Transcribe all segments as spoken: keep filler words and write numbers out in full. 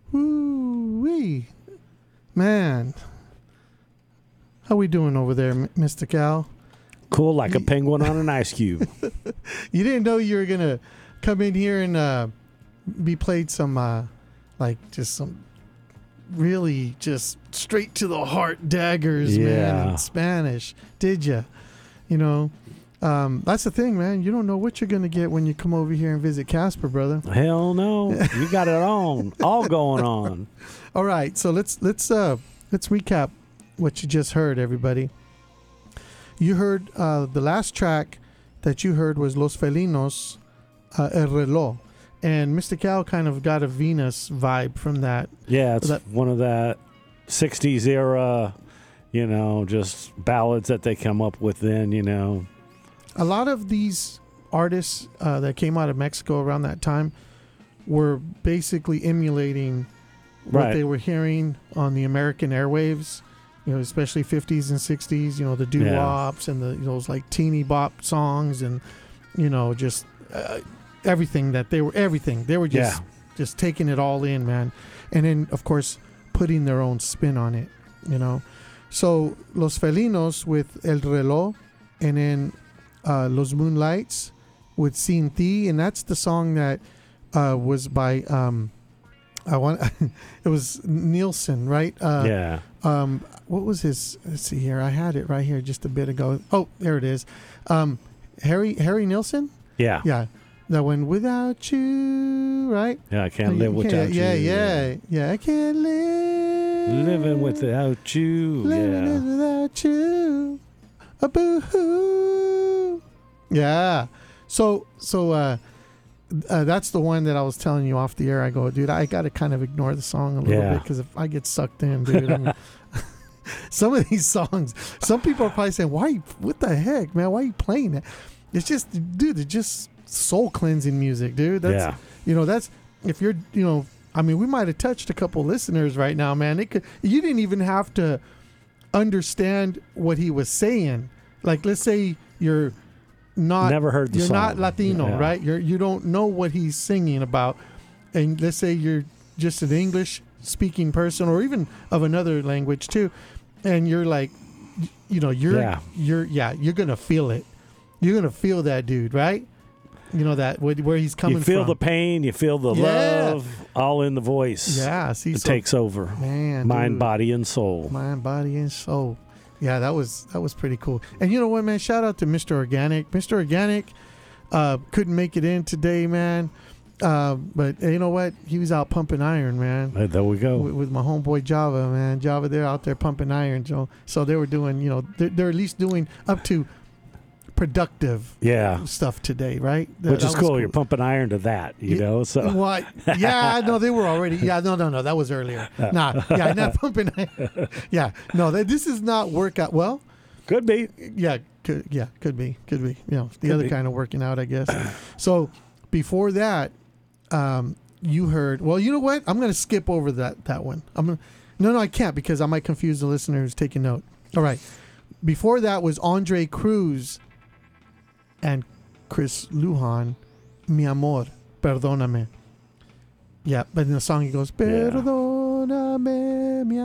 Woo-wee. Man. How we doing over there, M- Mister Cal? Cool like a penguin on an ice cube. You didn't know you were going to come in here and uh, be played some, uh, like, just some really just straight to the heart daggers, man, Yeah. in Spanish. Did you? You know, um, that's the thing, man. You don't know what you're going to get when you come over here and visit Casper, brother. Hell no. You got it on. All going on. All right, so let's let's uh let's recap what you just heard, everybody. You heard uh, the last track that you heard was Los Felinos, uh, El Reloj, and Mister Cal kind of got a Venus vibe from that. Yeah, it's That- one of that sixties era, you know, just ballads that they come up with then, you know. A lot of these artists uh, that came out of Mexico around that time were basically emulating what Right. they were hearing on the American airwaves, you know, especially fifties and sixties, you know, the doo-wops and the those like teeny bop songs and, you know, just uh, everything that they were, everything. They were just, Yeah. just taking it all in, man. And then, of course, putting their own spin on it, you know. So, Los Felinos with El Reloj, and then uh, Los Moonlights with Sin Ti, and that's the song that uh, was by, um, I want, it was Nielsen, right? Uh, yeah. Um, what was his? Let's see here. I had it right here just a bit ago. Oh, there it is. Um, Harry Harry Nilsson. Yeah. Yeah, that one Without You, right? Yeah, I can't live You without can't- you. Yeah, yeah, yeah. I can't live Living without you. living Yeah. without you. A boo hoo. Yeah. So so uh, uh, that's the one that I was telling you off the air. I go, dude, I got to kind of ignore the song a little Yeah. bit because if I get sucked in, dude. I'm, some of these songs, some people are probably saying, "Why? What the heck, man? Why are you playing that?" It's just, dude, it's just soul cleansing music, dude. That's, Yeah. you know, that's if you're, you know, I mean, we might have touched a couple listeners right now, man. It could, you didn't even have to understand what he was saying. Like, let's say you're not, Never heard the you're song. not Latino, Yeah. right? You're you don't know what he's singing about, and let's say you're just an English speaking person, or even of another language too, and you're like, you know, you're Yeah. you're yeah, you're gonna feel it. You're gonna feel that dude, right? You know that where, where he's coming You feel from. the pain, you feel the Yeah. love, all in the voice. Yeah, see, It so, takes over. man, Mind, dude. body, and soul. Mind, body, and soul. Yeah, that was that was pretty cool. And you know what, man? Shout out to Mister Organic. Mister Organic uh, couldn't make it in today, man. Uh, but you know what? He was out pumping iron, man. Uh, There we go. With, with my homeboy Java, man. Java, they're out there pumping iron, Joe. So they were doing, you know, they're, they're at least doing up to productive Yeah. stuff today, right? That- Which that is was cool. You're pumping iron to that, you Yeah. know? So What? Yeah, no, they were already. Yeah, no, no, no, that was earlier. Nah, yeah, not pumping. Yeah, no, that, this is not workout. Well, could be. yeah, could, yeah, could be, could be. You know, the Could other be. kind of working out, I guess. So before that, um, you heard. Well, you know what? I'm going to skip over that that one. I'm gonna, no, no, I can't because I might confuse the listener who's taking note. All right. Before that was Andre Cruz and Chris Lujan, Mi Amor, Perdóname. Yeah, but in the song he goes, Perdóname, mi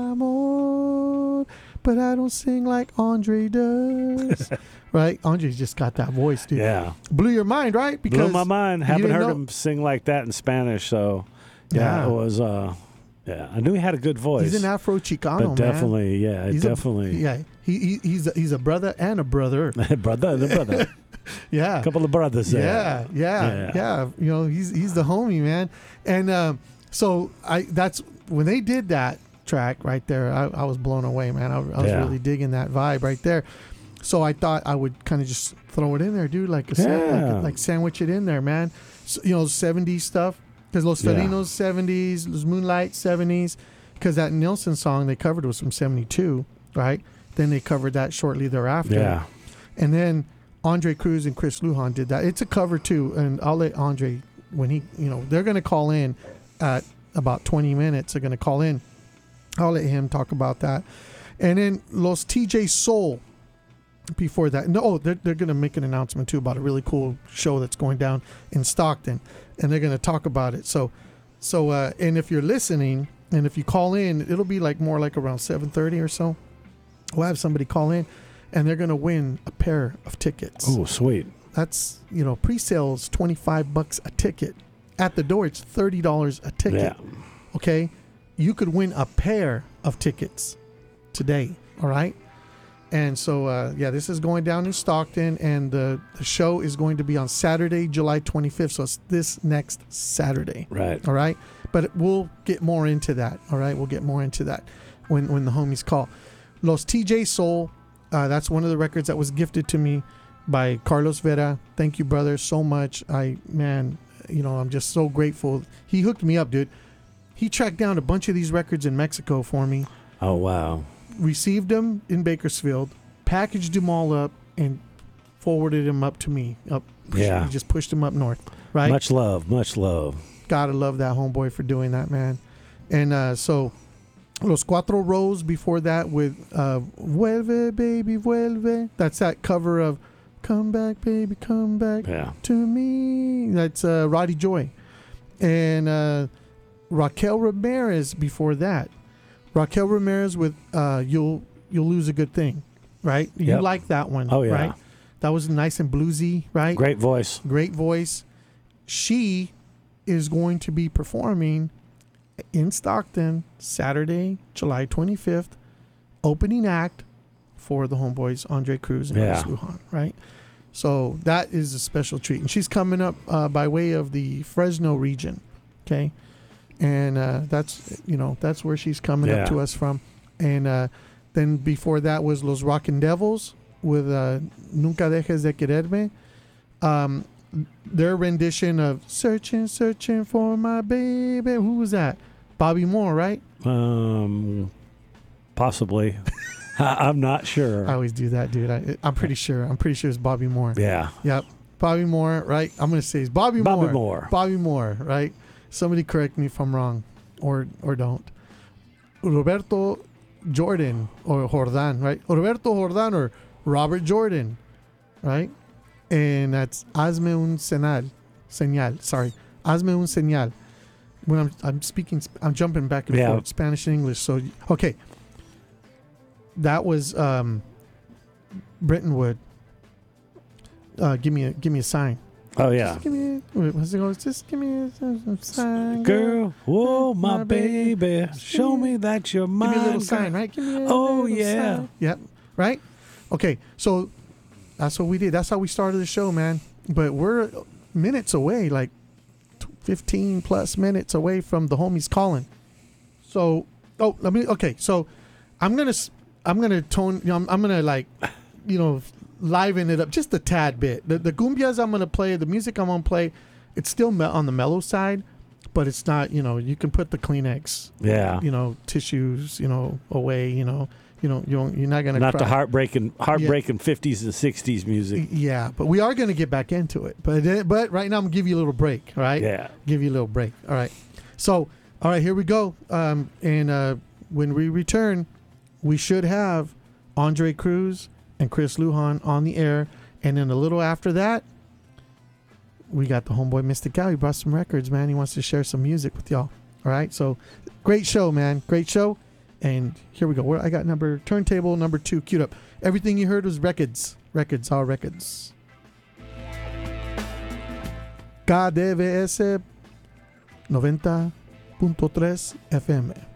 amor, but I don't sing like Andre does. Right? Andre's just got that voice, dude. Yeah. Blew your mind, right? Blew my mind. you Haven't didn't heard know- him sing like that in Spanish, so yeah, Yeah. it was uh yeah. I knew he had a good voice. He's an Afro Chicano, but man. definitely, yeah, He's a- definitely. yeah, he, he he's a, he's a brother and a brother. brother, the brother. Yeah. A couple of brothers there. Yeah, yeah, Yeah. yeah, You know, he's he's the homie, man. And um, so I that's when they did that track right there. I, I was blown away, man. I, I was Yeah. really digging that vibe right there. So I thought I would kind of just throw it in there, dude, like a, sa- Yeah. like, like sandwich it in there, man. So, you know, seventies stuff because Los Yeah. Felinos seventies, Los Moonlight seventies. Because that Nilsson song they covered was from seventy-two, right? Then they covered that shortly thereafter. Yeah. And then Andre Cruz and Chris Lujan did that. It's a cover too, and I'll let Andre when he, you know, they're going to call in at about twenty minutes. They're going to call in. I'll let him talk about that. And then Los T J Soul. Before that, no, oh, they're they're going to make an announcement too about a really cool show that's going down in Stockton, and they're going to talk about it. So So, uh, and if you're listening, and if you call in, it'll be like more like around seven thirty or so. We'll have somebody call in, and they're gonna win a pair of tickets. Oh, sweet. That's, you know, pre-sales twenty-five bucks a ticket. At the door, it's thirty dollars a ticket. Yeah. Okay, you could win a pair of tickets today. All right. And so, uh, yeah, this is going down in Stockton, and the, the show is going to be on Saturday, July twenty-fifth. So it's this next Saturday. Right. All right. But we'll get more into that. All right. We'll get more into that when, when the homies call. Los T J Soul. Uh, that's one of the records that was gifted to me by Carlos Vera. Thank you, brother, so much. I, man, you know, I'm just so grateful. He hooked me up, dude. He tracked down a bunch of these records in Mexico for me. Oh, wow. Received them in Bakersfield, packaged them all up, and forwarded them up to me. Up, Yeah. He just pushed them up north, right? Much love, much love. Gotta love that homeboy for doing that, man. And uh, so, Los Cuatro Rose before that with uh, Vuelve, Baby, Vuelve. That's that cover of Come Back, Baby, Come Back Yeah. to Me. That's uh, Roddy Joy. And uh, Raquel Ramirez before that. Raquel Ramirez with uh, You'll You'll Lose a Good Thing, right? You Yep. like that one, Oh, yeah. right? That was nice and bluesy, right? Great voice. Great voice. She is going to be performing in Stockton Saturday, July twenty-fifth, opening act for the homeboys, Andre Cruz and Yeah. Chris Lujan, right? So that is a special treat. And she's coming up uh, by way of the Fresno region, okay? And uh, that's, you know, that's where she's coming Yeah. up to us from. And uh, then before that was Los Rockin' Devils with uh, Nunca Dejes de Quererme. Um, their rendition of Searching, Searching for My Baby. Who was that? Bobby Moore, right? Um, possibly. I, I'm not sure. I always do that, dude. I, I'm pretty sure. I'm pretty sure it's Bobby Moore. Yeah. Yep. Bobby Moore, right? I'm going to say it's Bobby, Bobby Moore. Moore. Bobby Moore, right? Somebody correct me if I'm wrong or or don't. Roberto Jordan or Jordan, right? Roberto Jordan or Robert Jordan, right? And that's Hazme un señal. Señal, sorry. Hazme un señal. When I'm I'm speaking, I'm jumping back and Yeah. forth, Spanish and English. So, okay. That was um, Britton Wood. Uh, give me a give me a sign. Oh, yeah. Just give me a, wait, what's it called? Just give me a, a, a sign, Girl, whoa, my, My baby. baby. Show me that you're mine. Give me a little girl. sign, right? Give me a Oh, little yeah. sign. Yep. Right? Okay, so that's what we did. That's how we started the show, man. But we're minutes away, like fifteen plus minutes away from the homies calling. So, oh, let me, okay, so I'm going to, I'm going to tone, you know, I'm, I'm going to like, you know, liven it up just a tad bit. The, the cumbias I'm going to play, the music I'm going to play, it's still me- on the mellow side, but it's not, you know, you can put the Kleenex, Yeah. you know, tissues, you know, away, you know, you know, you don't, you're not going to Not cry. the heartbreaking, heartbreaking fifties and sixties music. Yeah, but we are going to get back into it. But uh, but right now I'm going to give you a little break, all right? Yeah. Give you a little break. All right. So, all right, here we go. Um, and uh, when we return, we should have Andre Cruz and Chris Lujan on the air. And then a little after that, we got the homeboy Mystic Al. He brought some records, man. He wants to share some music with y'all. All right. So, great show, man. Great show. And here we go. Where I got number turntable number two queued up. Everything you heard was records. Records, all records. K D V S noventa punto tres F M.